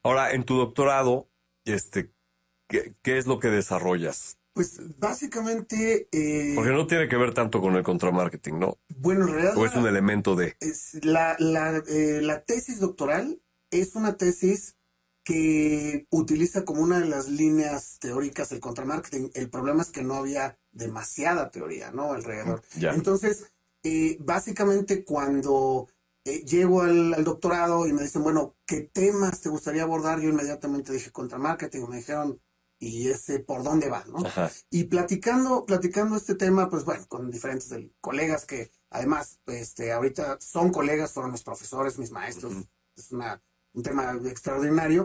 Ahora, en tu doctorado, ¿qué es lo que desarrollas? Pues básicamente, Porque no tiene que ver tanto con el contramarketing, ¿no? bueno, en realidad O es un elemento de... la tesis doctoral es una tesis que utiliza como una de las líneas teóricas el contramarketing. El problema es que no había demasiada teoría, ¿no? Alrededor. Ya. Entonces, básicamente cuando llego al doctorado y me dicen, bueno, ¿qué temas te gustaría abordar? Yo inmediatamente dije contramarketing, me dijeron, ¿y ese por dónde va, no? Ajá. Y platicando este tema, pues bueno, con diferentes colegas que además, ahorita son colegas, fueron mis profesores, mis maestros, es un tema extraordinario.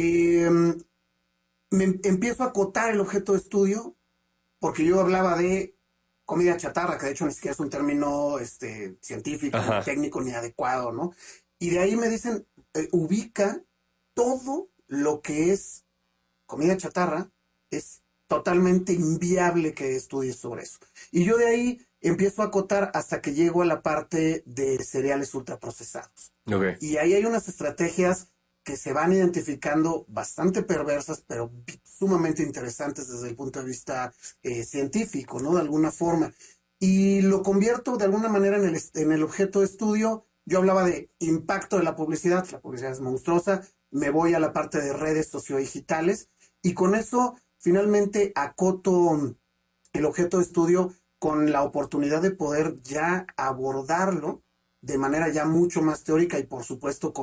Me empiezo a acotar el objeto de estudio porque yo hablaba de comida chatarra, que de hecho ni siquiera es un término científico, Ajá. ni técnico, ni adecuado, ¿no? Y de ahí me dicen, ubica todo lo que es comida chatarra, es totalmente inviable que estudies sobre eso. Y yo de ahí empiezo a acotar hasta que llego a la parte de cereales ultraprocesados. Okay. Y ahí hay unas estrategias que se van identificando bastante perversas, pero sumamente interesantes desde el punto de vista científico, ¿no? De alguna forma. Y lo convierto de alguna manera en el objeto de estudio. Yo hablaba de impacto de la publicidad es monstruosa, me voy a la parte de redes sociodigitales y con eso finalmente acoto el objeto de estudio con la oportunidad de poder ya abordarlo de manera ya mucho más teórica y por supuesto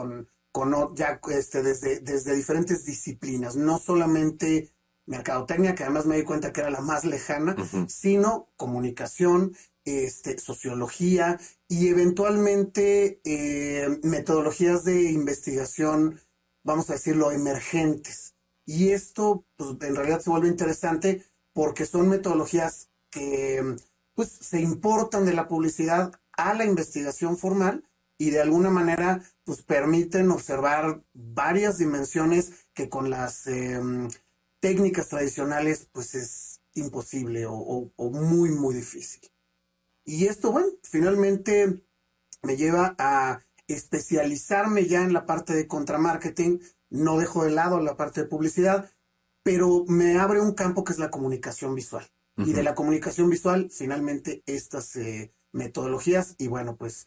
desde diferentes disciplinas, no solamente mercadotecnia, que además me di cuenta que era la más lejana, sino comunicación, sociología y eventualmente metodologías de investigación, vamos a decirlo, emergentes. Y esto, pues, en realidad se vuelve interesante porque son metodologías que, pues, se importan de la publicidad a la investigación formal y de alguna manera, pues, permiten observar varias dimensiones que con las técnicas tradicionales, pues, es imposible o muy, muy difícil. Y esto, bueno, finalmente me lleva a especializarme ya en la parte de contramarketing. No dejo de lado la parte de publicidad, pero me abre un campo que es la comunicación visual. Y de la comunicación visual, finalmente, estas metodologías. Y bueno, pues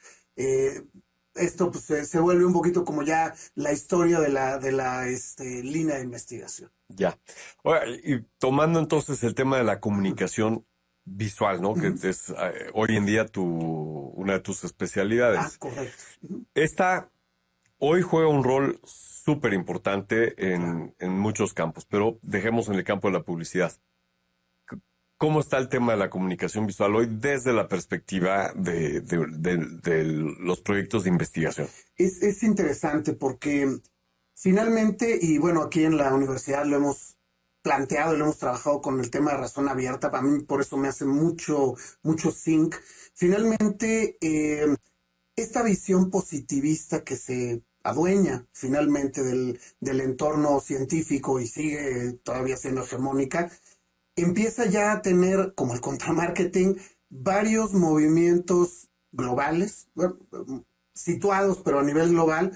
esto pues, se vuelve un poquito como ya la historia de la línea de investigación. Ya. Ahora, y tomando entonces el tema de la comunicación visual, ¿no? Que es hoy en día una de tus especialidades. Correcto. Esta hoy juega un rol súper importante en muchos campos, pero dejemos en el campo de la publicidad. ¿Cómo está el tema de la comunicación visual hoy desde la perspectiva de los proyectos de investigación? Es interesante porque finalmente, y bueno, aquí en la universidad lo hemos planteado y lo hemos trabajado con el tema de razón abierta, para mí por eso me hace mucho sync. Finalmente, esta visión positivista que se adueña finalmente del entorno científico y sigue todavía siendo hegemónica, empieza ya a tener, como el contramarketing, varios movimientos globales, bueno, situados, pero a nivel global,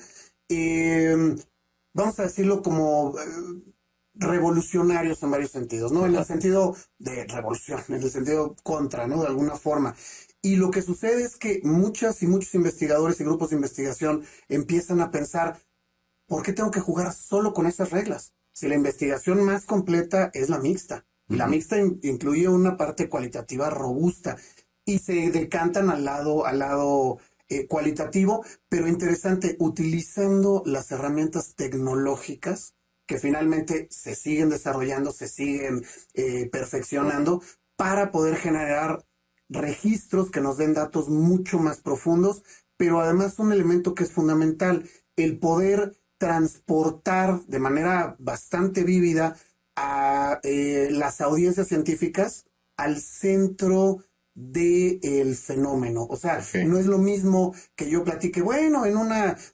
vamos a decirlo como revolucionarios en varios sentidos, ¿no? En el sentido de revolución, en el sentido contra, ¿no? De alguna forma. Y lo que sucede es que muchas y muchos investigadores y grupos de investigación empiezan a pensar, ¿por qué tengo que jugar solo con esas reglas? Si la investigación más completa es la mixta. Y la mixta incluye una parte cualitativa robusta y se decantan al lado cualitativo, pero interesante, utilizando las herramientas tecnológicas que finalmente se siguen desarrollando, se siguen perfeccionando para poder generar registros que nos den datos mucho más profundos, pero además un elemento que es fundamental, el poder transportar de manera bastante vívida a las audiencias científicas al centro del fenómeno. O sea, no es lo mismo que yo platique, bueno, en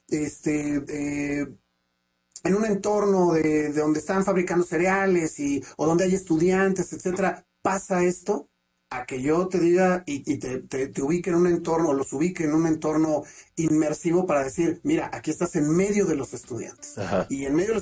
un entorno de donde están fabricando cereales o donde hay estudiantes, etcétera, pasa esto, a que yo te diga y te ubique en un entorno, los ubique en un entorno inmersivo para decir, mira, aquí estás en medio de los estudiantes. Ajá. Y en medio de los